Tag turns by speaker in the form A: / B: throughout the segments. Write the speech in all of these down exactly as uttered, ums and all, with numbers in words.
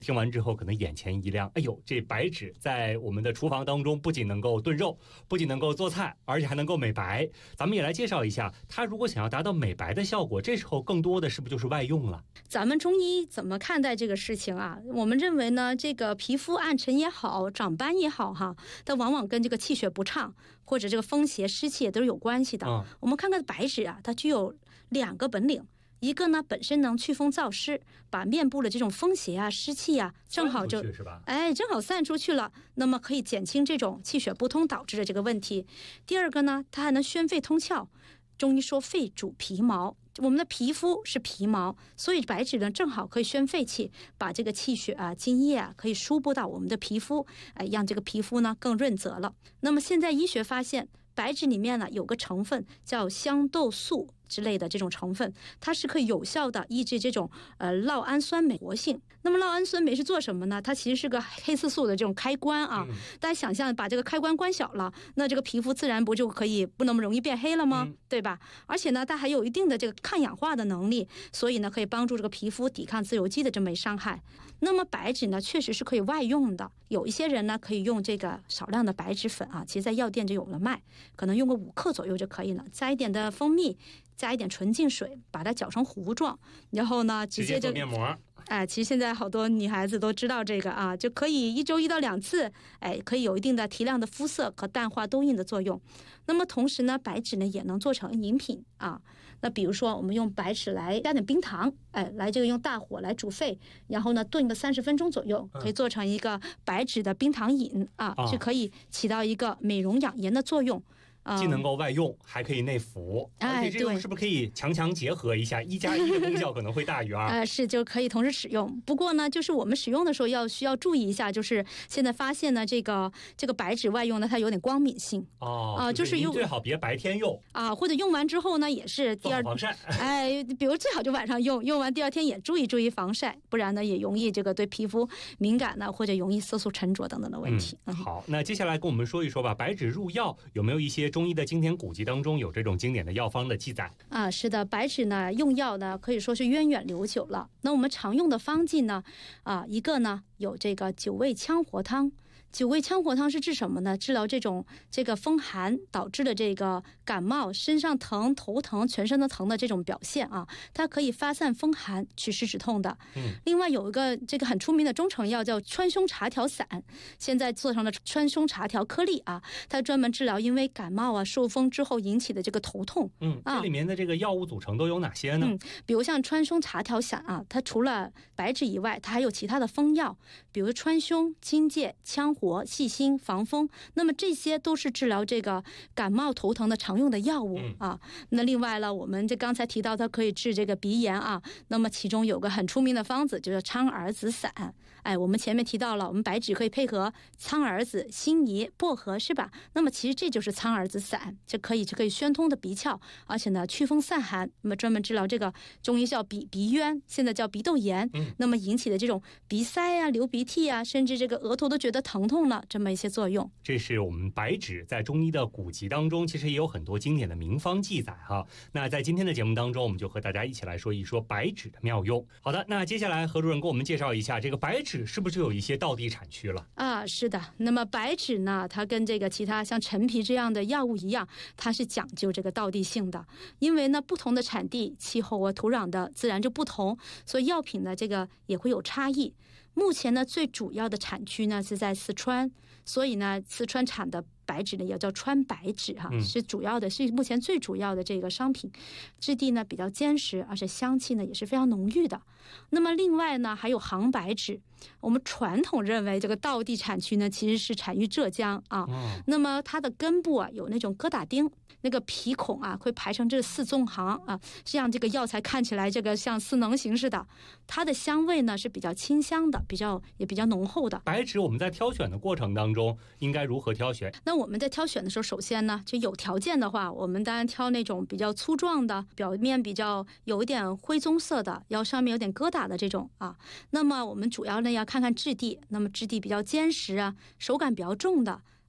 A: 听完之后可能眼前一亮，哎呦，这白芷在我们的厨房当中不仅能够炖肉，不仅能够做菜，而且还能够美白。咱们也来介绍一下，它如果想要达到美白的效果，这时候更多的是不是就是外用了？
B: 咱们中医怎么看待这个事情啊？我们认为呢，这个皮肤暗沉也好，长斑也好哈，它往往跟这个气血不畅或者这个风邪湿气也都是有关系的。嗯、我们看看白芷啊，它具有两个本领。一个呢，本身能祛风燥湿，把面部的这种风邪啊、湿气啊，正好就哎，正好散出去了，那么可以减轻这种气血不通导致的这个问题。第二个呢，它还能宣肺通窍。中医说肺主皮毛，我们的皮肤是皮毛，所以白芷呢正好可以宣肺气，把这个气血啊、津液啊可以输布到我们的皮肤，哎，让这个皮肤呢更润泽了。那么现在医学发现，白芷里面呢有个成分叫香豆素之类的这种成分，它是可以有效的抑制这种呃酪氨酸酶活性。那么酪氨酸酶是做什么呢？它其实是个黑色素的这种开关啊。嗯、大家想象把这个开关关小了，那这个皮肤自然不就可以不那么容易变黑了吗？嗯、对吧？而且呢，它还有一定的这个抗氧化的能力，所以呢，可以帮助这个皮肤抵抗自由基的这么一伤害。那么白芷呢，确实是可以外用的。有一些人呢，可以用这个少量的白芷粉啊，其实在药店就有了卖，可能用个五克左右就可以了，加一点的蜂蜜。加一点纯净水，把它搅成糊状，然后呢，直接就
A: 做面膜。
B: 哎，其实现在好多女孩子都知道这个啊，就可以一周一到两次，哎，可以有一定的提亮的肤色和淡化痘印的作用。那么同时呢，白芷呢也能做成饮品啊。那比如说，我们用白芷来加点冰糖，哎，来这个用大火来煮沸，然后呢炖个三十分钟左右，可以做成一个白芷的冰糖饮啊，就可以起到一个美容养颜的作用。
A: 既能够外用，还可以内服，而且这种是不是可以强强结合一下，一加一的功效可能会大于二？
B: 呃，是就可以同时使用。不过呢，就是我们使用的时候要需要注意一下，就是现在发现呢，这个这个白芷外用呢，它有点光敏性
A: 哦，啊、呃，就是用最好别白天用
B: 啊，或者用完之后呢，也是第二
A: 防晒。
B: 哎，比如最好就晚上用，用完第二天也注意注意防晒，不然呢也容易这个对皮肤敏感呢，或者容易色素沉着等等的问题。
A: 嗯、好，那接下来跟我们说一说吧，白芷入药有没有一些中医的经典古籍当中有这种经典的药方的记载
B: 啊？是的，白芷呢用药呢可以说是源远流久了。那我们常用的方剂呢，啊，一个呢有这个九味羌活汤。九味羌活汤是治什么呢？治疗这种这个风寒导致的这个感冒、身上疼、头疼、全身的疼的这种表现啊，它可以发散风寒、祛湿止痛的。嗯，另外有一个这个很出名的中成药叫川芎茶条散，现在做成了川芎茶条颗粒啊，它专门治疗因为感冒啊、受风之后引起的这个头痛。
A: 嗯，这里面的这个药物组成都有哪些呢？
B: 嗯，比如像川芎茶条散啊，它除了白芷以外，它还有其他的风药，比如川芎、荆芥、羌活、细辛、防风，那么这些都是治疗这个感冒头疼的常用的药物、嗯、啊。那另外呢，我们这刚才提到它可以治这个鼻炎啊，那么其中有个很出名的方子就是苍耳子散。哎，我们前面提到了，我们白芷可以配合苍耳子、辛夷、薄荷，是吧？那么其实这就是苍耳子散，这可以就可以宣通的鼻窍，而且呢祛风散寒，那么专门治疗这个中医叫鼻鼻渊，现在叫鼻窦炎、嗯、那么引起的这种鼻塞啊、流鼻涕啊，甚至这个额头都觉得疼痛了，这么一些作用。
A: 这是我们白芷在中医的古籍当中其实也有很多经典的名方记载哈。那在今天的节目当中，我们就和大家一起来说一说白芷的妙用。好的，那接下来何主任给我们介绍一下，这个白芷是不是就有一些道地产区了
B: 啊？是的，那么白芷呢，它跟这个其他像陈皮这样的药物一样，它是讲究这个道地性的，因为呢不同的产地、气候啊、土壤的自然就不同，所以药品呢这个也会有差异。目前呢最主要的产区呢是在四川，所以呢四川产的白芷呢也叫川白芷哈、嗯，是主要的，是目前最主要的这个商品，质地呢比较坚实，而且香气呢也是非常浓郁的。那么另外呢还有杭白芷，我们传统认为这个道地产区呢其实是产于浙江啊、嗯，那么它的根部啊有那种疙瘩丁，那个皮孔啊会排成这四纵行啊，这样这个药材看起来这个像似能形似的，它的香味呢是比较清香的，比较也比较浓厚的。
A: 白芷我们在挑选的过程当中应该如何挑选？
B: 那我们在挑选的时候，首先呢就有条件的话，我们当然挑那种比较粗壮的，表面比较有一点灰棕色的，然后上面有点疙瘩的这种啊。那么我们主要呢要看看质地，那么质地比较坚实啊，手感比较重的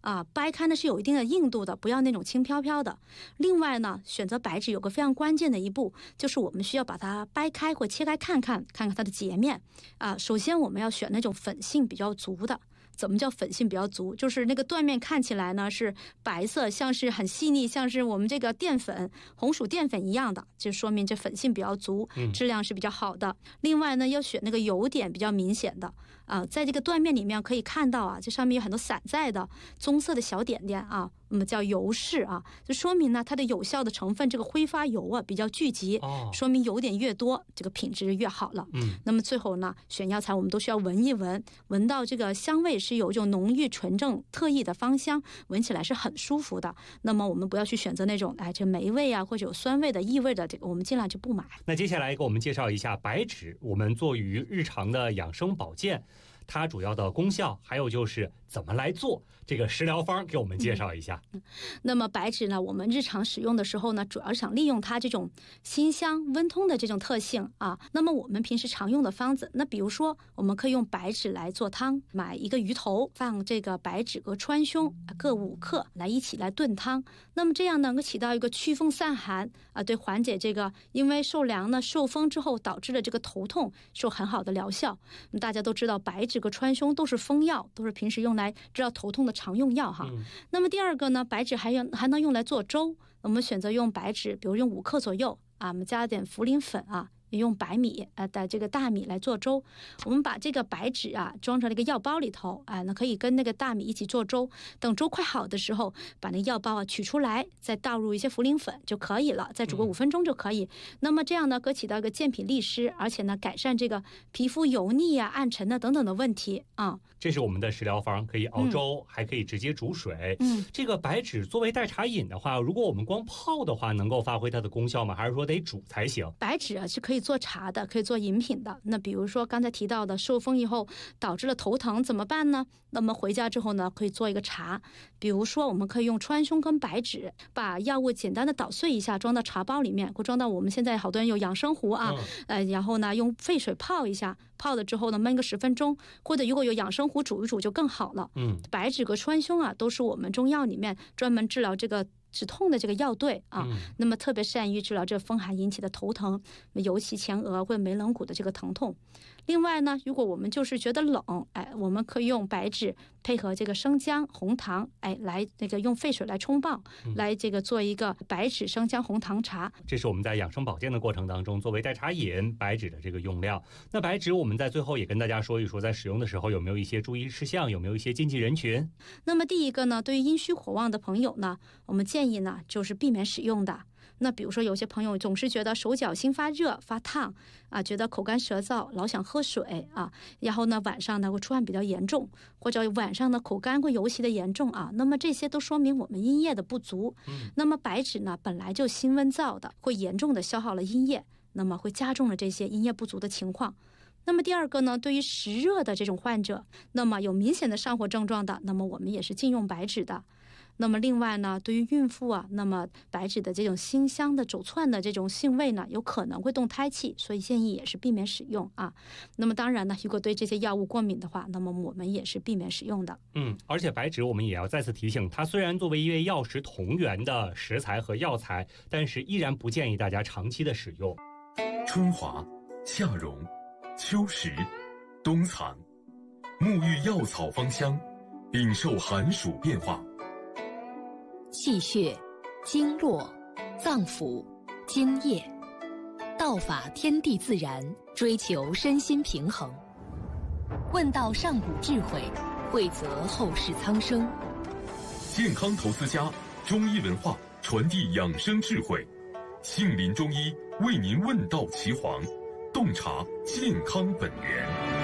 B: 啊，掰开呢是有一定的硬度的，不要那种轻飘飘的。另外呢，选择白纸有个非常关键的一步，就是我们需要把它掰开或切开看看，看看它的截面啊。首先我们要选那种粉性比较足的。怎么叫粉性比较足？就是那个断面看起来呢是白色，像是很细腻，像是我们这个淀粉、红薯淀粉一样的，就说明这粉性比较足，质量是比较好的。嗯、另外呢，要选那个油点比较明显的啊，在这个断面里面可以看到啊，这上面有很多散在的棕色的小点点啊。那么叫油饰啊，就说明呢它的有效的成分这个挥发油啊比较聚集，哦、说明油点越多，这个品质越好了。嗯，那么最后呢，选药材我们都需要闻一闻，闻到这个香味是有一种浓郁纯正特异的芳香，闻起来是很舒服的。那么我们不要去选择那种哎这霉味啊或者有酸味的异味的，这个我们尽量就不买。
A: 那接下来给我们介绍一下白芷，我们做于日常的养生保健，它主要的功效，还有就是怎么来做，这个食疗方给我们介绍一下。
B: 嗯、那么白芷呢，我们日常使用的时候呢，主要想利用它这种辛香温通的这种特性啊。那么我们平时常用的方子，那比如说我们可以用白芷来做汤，买一个鱼头，放这个白芷和川芎各五克来一起来炖汤。那么这样能够起到一个祛风散寒啊，对缓解这个因为受凉呢受风之后导致的这个头痛是有很好的疗效。大家都知道白芷和川芎都是风药，都是平时用来治疗头痛的常用药哈。嗯、那么第二个呢，白芷还用还能用来做粥，我们选择用白芷，比如用五克左右啊，我们加点茯苓粉啊。用白米呃的这个大米来做粥，我们把这个白芷啊装成这个药包里头啊，那可以跟那个大米一起做粥。等粥快好的时候，把那药包啊取出来，再倒入一些茯苓粉就可以了，再煮个五分钟就可以。嗯、那么这样呢，可起到一个健脾利湿，而且呢改善这个皮肤油腻啊、暗沉啊等等的问题啊。
A: 这是我们的食疗方，可以熬粥，嗯、还可以直接煮水。嗯，这个白芷作为代茶饮的话，如果我们光泡的话，能够发挥它的功效吗？还是说得煮才行？
B: 白芷啊是可以做茶的，可以做饮品的。那比如说刚才提到的受风以后导致了头疼怎么办呢？那么回家之后呢，可以做一个茶。比如说我们可以用川芎跟白芷，把药物简单的捣碎一下，装到茶包里面，或装到我们现在好多人有养生壶啊，嗯、呃，然后呢用沸水泡一下，泡了之后呢焖个十分钟，或者如果有养生壶煮一煮就更好了。嗯，白芷和川芎啊都是我们中药里面专门治疗这个止痛的这个药对啊，嗯、那么特别善于治疗这风寒引起的头疼，尤其前额或者眉棱骨的这个疼痛。另外呢，如果我们就是觉得冷，哎，我们可以用白芷配合这个生姜、红糖，哎，来那个用沸水来冲泡，嗯、来这个做一个白芷生姜红糖茶。
A: 这是我们在养生保健的过程当中作为代茶饮白芷的这个用料。那白芷我们在最后也跟大家说一说，在使用的时候有没有一些注意事项，有没有一些禁忌人群？
B: 那么第一个呢，对于阴虚火旺的朋友呢，我们建议呢就是避免使用的。那比如说有些朋友总是觉得手脚心发热发烫啊，觉得口干舌燥，老想喝水啊，然后呢晚上呢会出汗比较严重，或者晚上呢口干会尤其的严重啊，那么这些都说明我们阴液的不足。嗯、那么白芷呢本来就辛温燥的，会严重的消耗了阴液，那么会加重了这些阴液不足的情况。那么第二个呢，对于实热的这种患者，那么有明显的上火症状的，那么我们也是禁用白芷的。那么另外呢，对于孕妇啊，那么白芷的这种辛香的走窜的这种性味呢，有可能会动胎气，所以建议也是避免使用啊。那么当然呢，如果对这些药物过敏的话，那么我们也是避免使用的。
A: 嗯，而且白芷我们也要再次提醒，它虽然作为一味药食同源的食材和药材，但是依然不建议大家长期的使用。
C: 春华、夏蓉、秋实、冬藏，沐浴药草芳香，禀受寒暑变化。
D: 气血、经络、脏腑、津液，道法天地自然，追求身心平衡。问道上古智慧，惠泽后世苍生。
C: 健康投资家，中医文化传递养生智慧。杏林中医为您问道岐黄，洞察健康本源。